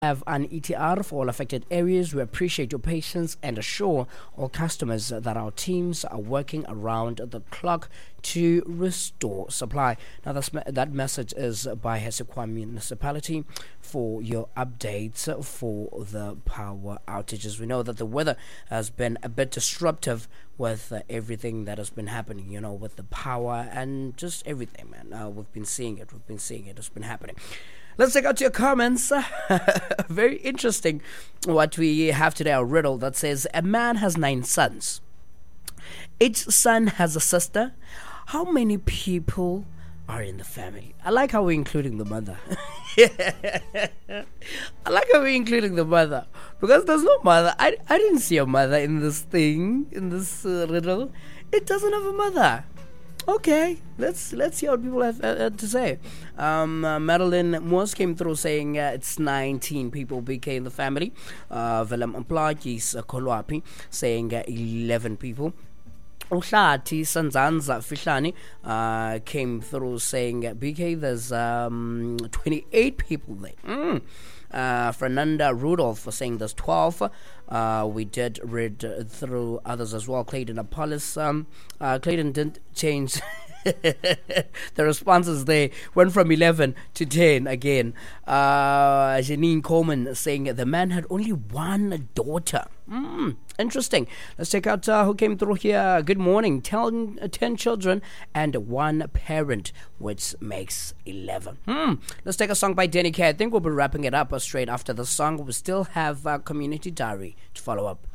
have an ETR for all affected areas. We appreciate your patience and assure all customers that our teams are working around the clock to restore supply. Now, that message is by Hesekwa Municipality for your updates for the power outages. We know that the weather has been a bit disruptive with everything that has been happening, with the power and just everything, man. We've been seeing it. It's been happening. Let's take out your comments. Very interesting what we have today, a riddle that says, a man has 9 sons. Each son has a sister. How many people are in the family? I like how we're including the mother. Because there's no mother. I didn't see a mother in this thing, in this riddle. It doesn't have a mother. Okay, let's see what people have to say. Madeline Moss came through saying it's 19 people BK in the family. Willem Mplakis Kolwapi saying 11 people. Uhlati Sanzanza Fihlani came through saying BK there's 28 people there. Fernanda Rudolph for saying there's 12. We did read through others as well. Clayton Apollos. Clayton didn't change the responses there. Went from 11 to 10 again. Janine Coleman saying the man had only one daughter. Interesting. Let's check out who came through here. Good morning. 10 children and 1 parent, which makes 11. Let's take a song by Danny K. I think we'll be wrapping it up straight after the song. We still have Community Diary to follow up.